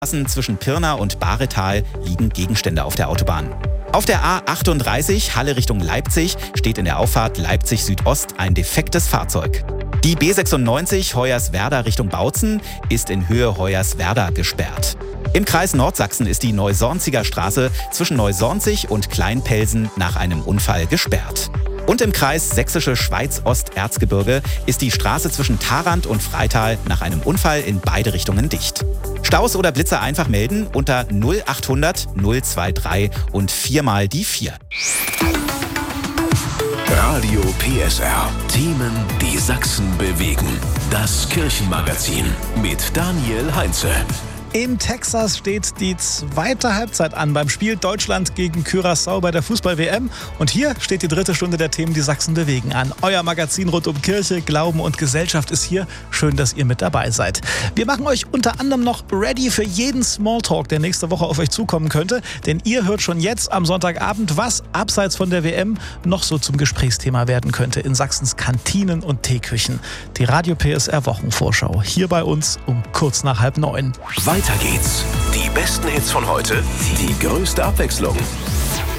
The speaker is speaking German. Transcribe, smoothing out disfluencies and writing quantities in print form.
Zwischen Pirna und Bahretal liegen Gegenstände auf der Autobahn. Auf der A38 Halle Richtung Leipzig steht in der Auffahrt Leipzig Südost ein defektes Fahrzeug. Die B96 Hoyerswerda Richtung Bautzen ist in Höhe Hoyerswerda gesperrt. Im Kreis Nordsachsen ist die Neusornziger Straße zwischen Neusornzig und Kleinpelsen nach einem Unfall gesperrt. Und im Kreis Sächsische Schweiz-Ost-Erzgebirge ist die Straße zwischen Tharandt und Freital nach einem Unfall in beide Richtungen dicht. Staus oder Blitzer einfach melden unter 0800 023 und 4 mal die 4. Radio PSR. Themen, die Sachsen bewegen. Das Kirchenmagazin mit Daniel Heinze. In Texas steht die zweite Halbzeit an beim Spiel Deutschland gegen Curaçao bei der Fußball-WM. Und hier steht die dritte Stunde der Themen, die Sachsen bewegen an. Euer Magazin rund um Kirche, Glauben und Gesellschaft ist hier. Schön, dass ihr mit dabei seid. Wir machen euch unter anderem noch ready für jeden Smalltalk, der nächste Woche auf euch zukommen könnte. Denn ihr hört schon jetzt am Sonntagabend, was abseits von der WM noch so zum Gesprächsthema werden könnte in Sachsens Kantinen und Teeküchen. Die Radio PSR Wochenvorschau hier bei uns um kurz nach 8:30. Weiter geht's. Die besten Hits von heute, die größte Abwechslung.